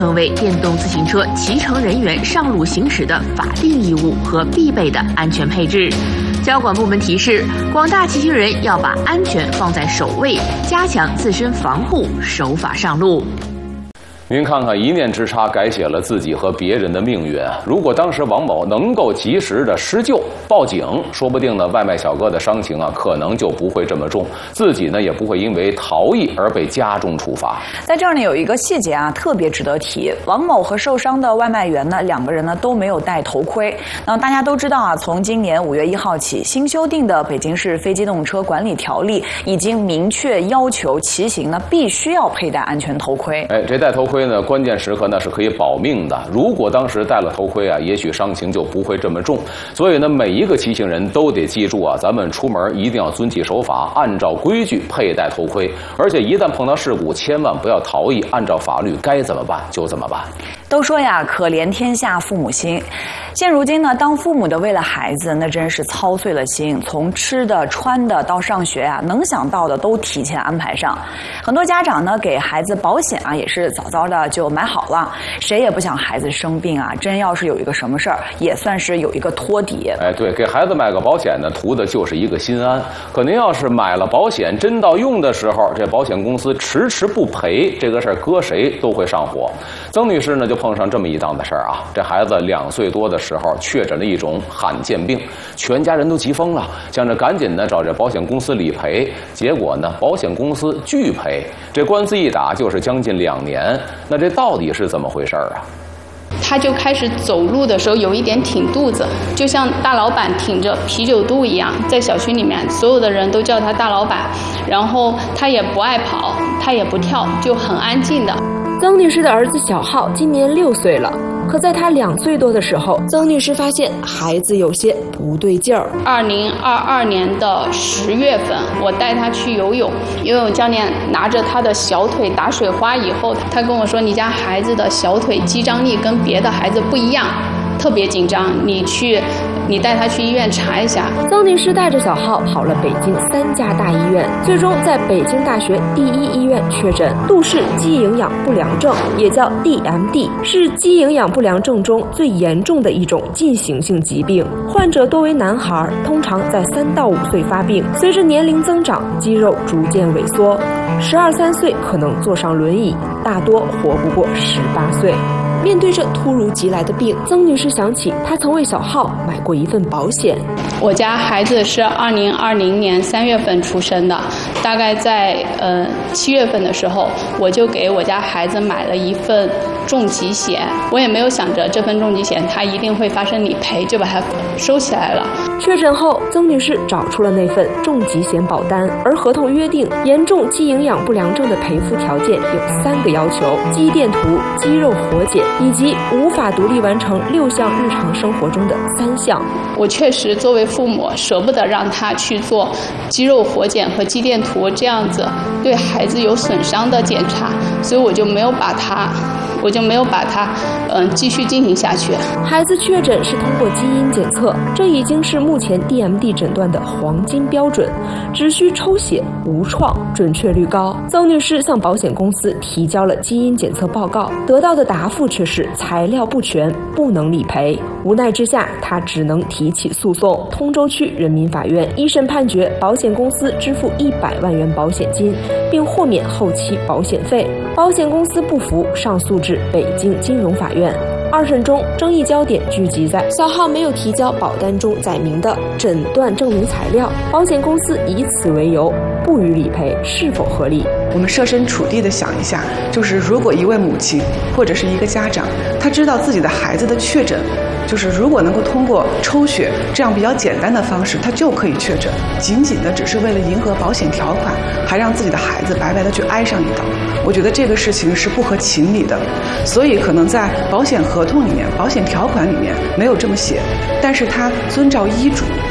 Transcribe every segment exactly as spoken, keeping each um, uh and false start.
成为电动自行车骑乘人员上路行驶的法定义务和必备的安全配置。交管部门提示，广大骑行人要把安全放在首位，加强自身防护，守法上路。 您看看，一念之差改写了自己和别人的命运。如果当时王某能够及时的施救、报警，说不定呢，外卖小哥的伤情啊，可能就不会这么重，自己呢也不会因为逃逸而被加重处罚。 在这儿呢，有一个细节啊，特别值得提。王某和受伤的外卖员呢，两个人呢都没有戴头盔。那大家都知道啊，从今年五月一号起，新修订的《北京市非机动车管理条例》已经明确要求骑行呢必须要佩戴安全头盔。 哎，这戴头盔呢，关键时刻呢是可以保命的。如果当时戴了头盔啊，也许伤情就不会这么重。所以呢，每一个骑行人都得记住啊，咱们出门一定要遵纪守法，按照规矩佩戴头盔。而且一旦碰到事故，千万不要逃逸，按照法律该怎么办就怎么办。 都说呀，可怜天下父母心。现如今呢，当父母的为了孩子，那真是操碎了心，从吃的、穿的到上学啊，能想到的都提前安排上。很多家长呢，给孩子保险啊，也是早早的就买好了。谁也不想孩子生病啊，真要是有一个什么事儿，也算是有一个托底。 哎，对，给孩子买个保险呢，图的就是一个心安。可您要是买了保险，真到用的时候，这保险公司迟迟不赔，这个事儿搁谁都会上火。曾女士呢，就碰上这么一档子事儿啊，这孩子两岁多的时候确诊了一种罕见病，全家人都急疯了，想着赶紧的找这保险公司理赔。结果呢，保险公司拒赔，这官司一打就是将近两年。那这到底是怎么回事儿啊？ 他就开始走路的时候有一点挺肚子，就像大老板挺着啤酒肚一样，在小区里面所有的人都叫他大老板。然后他也不爱跑，他也不跳，就很安静的。 曾女士的儿子小浩今年六岁了，可在他两岁多的时候，曾女士发现孩子有些不对劲儿。 二零二二年的十月份，我带他去游泳，游泳教练拿着他的小腿打水花以后，他跟我说：“你家孩子的小腿肌张力跟别的孩子不一样，特别紧张，你去。”你带他去医院查一下。 曾女士带着小浩跑了北京三家大医院，最终在北京大学第一医院确诊杜氏肌营养不良症，也叫 D M D， 是肌营养不良症中最严重的一种进行性疾病。患者多为男孩，通常在三到五岁发病，随着年龄增长，肌肉逐渐萎缩，十二三岁可能坐上轮椅，大多活不过十八岁。面对这突如其来的病，曾女士想起她曾为小浩买过一份保险。 我家孩子是二零二零年三月份出生的，大概在呃七月份的时候，我就给我家孩子买了一份重疾险。我也没有想着这份重疾险它一定会发生理赔，就把它收起来了。 确诊后，曾女士找出了那份重疾险保单，而合同约定严重肌营养不良症的赔付条件有三个要求：肌电图、肌肉活检以及无法独立完成六项日常生活中的三项。 我确实作为父母舍不得让他去做肌肉活检和肌电图这样子对孩子有损伤的检查，所以我就没有把他我就没有把它嗯继续进行下去。 孩子确诊是通过基因检测，这已经是目前 D M D 诊断的黄金标准，只需抽血无创，准确率高。曾女士向保险公司提交了基因检测报告，得到的答复却是材料不全，不能理赔。无奈之下，她只能提起诉讼。通州区人民法院一审判决保险公司支付一百万元保险金，并豁免后期保险费。保险公司不服，上诉至北京金融法院。二审中，争议焦点聚集在小浩没有提交保单中载明的诊断证明材料，保险公司以此为由不予理赔，是否合理？ 我们设身处地的想一下，就是如果一位母亲或者是一个家长，他知道自己的孩子的确诊，就是如果能够通过抽血这样比较简单的方式，他就可以确诊，仅仅的只是为了迎合保险条款，还让自己的孩子白白的去挨上一刀，我觉得这个事情是不合情理的。所以可能在保险合同里面、保险条款里面没有这么写，但是他遵照医嘱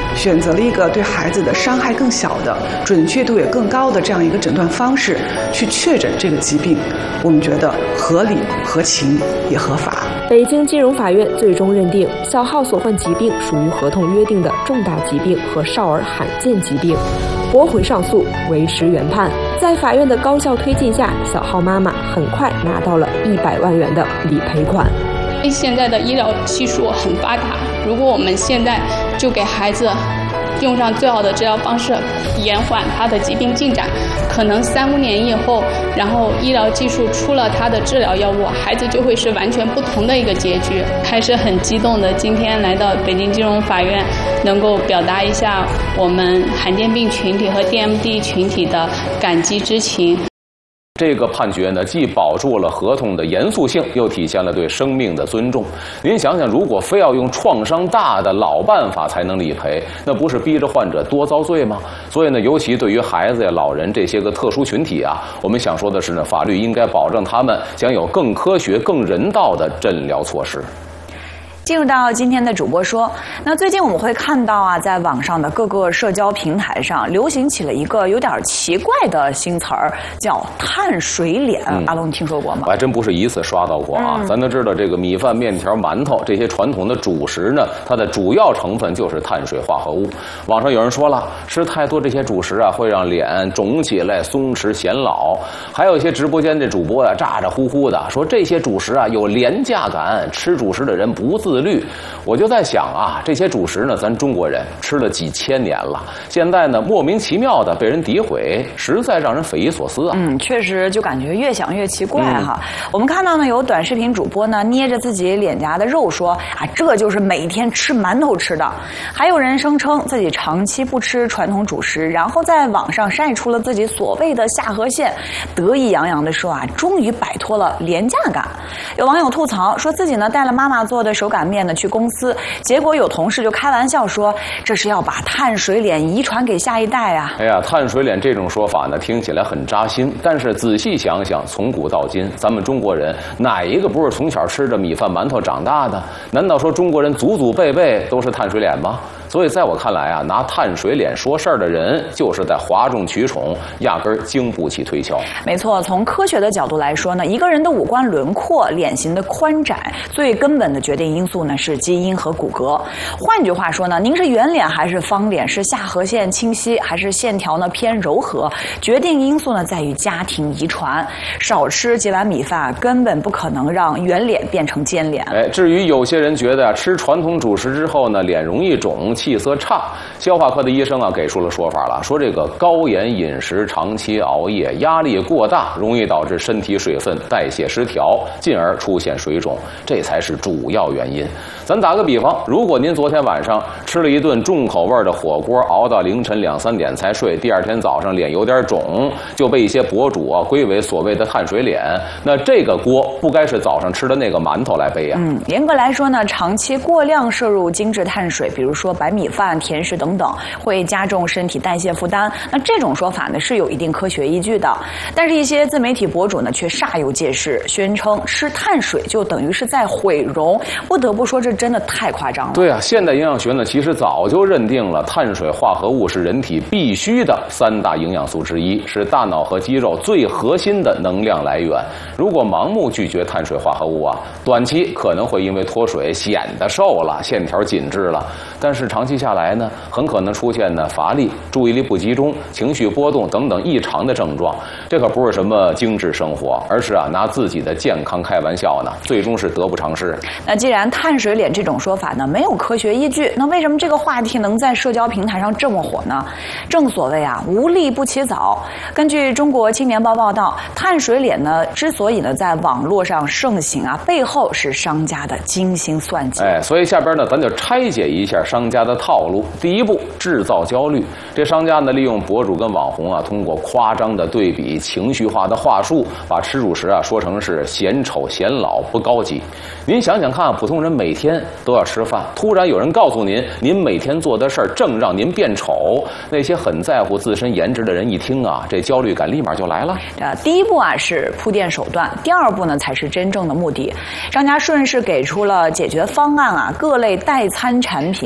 选择了一个对孩子的伤害更小的、准确度也更高的这样一个诊断方式去确诊这个疾病，我们觉得合理、合情也合法。 北京金融法院最终认定小浩所患疾病属于合同约定的重大疾病和少儿罕见疾病，驳回上诉，维持原判。在法院的高效推进下，小浩妈妈很快拿到了一百万元的理赔款。 现在的医疗技术很发达，如果我们现在就给孩子用上最好的治疗方式，延缓他的疾病进展，可能三五年以后，然后医疗技术出了他的治疗药物，孩子就会是完全不同的一个结局。还是很激动的，今天来到北京金融法院，能够表达一下我们罕见病群体和 D M D 群体的感激之情。 这个判决呢，既保住了合同的严肃性，又体现了对生命的尊重。您想想，如果非要用创伤大的老办法才能理赔，那不是逼着患者多遭罪吗？所以呢，尤其对于孩子呀、老人这些个特殊群体啊，我们想说的是呢，法律应该保证他们享有更科学、更人道的诊疗措施。 进入到今天的主播说，那最近我们会看到啊，在网上的各个社交平台上流行起了一个有点奇怪的新词儿，叫碳水脸。嗯、阿龙，你听说过吗？ 我还真不是一次刷到过啊。嗯、咱都知道，这个米饭、面条、馒头这些传统的主食呢，它的主要成分就是碳水化合物。网上有人说了，吃太多这些主食啊，会让脸肿起来、松弛显老。还有一些直播间这主播呀、啊，咋咋呼呼的说这些主食啊有廉价感，吃主食的人不自律。我就在想啊，这些主食呢，咱中国人吃了几千年了，现在呢莫名其妙的被人诋毁，实在让人匪夷所思啊。 嗯，确实就感觉越想越奇怪哈。嗯、我们看到呢，有短视频主播呢捏着自己脸颊的肉说啊，这就是每天吃馒头吃的。还有人声称自己长期不吃传统主食，然后在网上晒出了自己所谓的下颌线，得意洋洋的说啊，终于摆脱了廉价感。有网友吐槽说自己呢带了妈妈做的手擀面呢去公司，结果有同事就开玩笑说这是要把碳水脸遗传给下一代啊。 哎呀，碳水脸这种说法呢听起来很扎心，但是仔细想想，从古到今咱们中国人哪一个不是从小吃着米饭馒头长大的？难道说中国人祖祖辈辈都是碳水脸吗？所以在我看来啊，拿碳水脸说事儿的人就是在哗众取宠，压根儿经不起推敲。 没错，从科学的角度来说呢，一个人的五官轮廓、脸型的宽窄，最根本的决定因素呢是基因和骨骼。换句话说呢，您是圆脸还是方脸，是下颌线清晰还是线条呢偏柔和，决定因素呢在于家庭遗传。少吃几碗米饭，根本不可能让圆脸变成尖脸。 哎，至于有些人觉得吃传统主食之后呢，脸容易肿，气色差，消化科的医生啊给出了说法了，说这个高盐饮食、长期熬夜、压力过大，容易导致身体水分代谢失调，进而出现水肿，这才是主要原因。咱打个比方，如果您昨天晚上吃了一顿重口味的火锅，熬到凌晨两三点才睡，第二天早上脸有点肿，就被一些博主啊归为所谓的碳水脸，那这个锅不该是早上吃的那个馒头来背呀？ 嗯，严格来说呢，长期过量摄入精致碳水，比如说白米饭、甜食等等，会加重身体代谢负担。那这种说法呢是有一定科学依据的，但是一些自媒体博主呢却煞有介事，宣称吃碳水就等于是在毁容。不得不说，这真的太夸张了。 对啊，现代营养学呢其实早就认定了碳水化合物是人体必须的三大营养素之一，是大脑和肌肉最核心的能量来源。如果盲目拒绝碳水化合物啊，短期可能会因为脱水显得瘦了，线条紧致了，但是长期下来呢，很可能出现呢乏力、注意力不集中、情绪波动等等异常的症状。这可不是什么精致生活，而是啊拿自己的健康开玩笑呢，最终是得不偿失。 那既然碳水脸这种说法呢没有科学依据，那为什么这个话题能在社交平台上这么火呢？正所谓啊，无利不起早。根据中国青年报报道，碳水脸呢之所以呢在网络上盛行啊，背后是商家的精心算计。 哎，所以下边呢，咱就拆解一下商家的套路。第一步，制造焦虑。这商家呢，利用博主跟网红啊，通过夸张的对比、情绪化的话术，把吃主食啊说成是显丑、显老、不高级。您想想看，普通人每天都要吃饭，突然有人告诉您，您每天做的事儿正让您变丑，那些很在乎自身颜值的人一听啊，这焦虑感立马就来了。 呃，第一步啊是铺垫手段，第二步呢才是真正的目的。商家顺势给出了解决方案啊，各类代餐产品、抗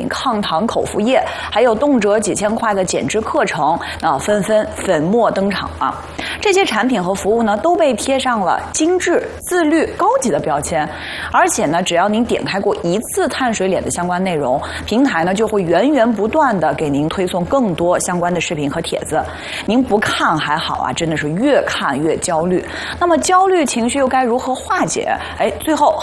堂口服液，还有动辄几千块的减脂课程，啊，纷纷粉墨登场了。这些产品和服务呢，都被贴上了精致、自律、高级的标签。而且呢，只要您点开过一次碳水脸的相关内容，平台呢就会源源不断的给您推送更多相关的视频和帖子。您不看还好啊，真的是越看越焦虑。那么焦虑情绪又该如何化解？哎，最后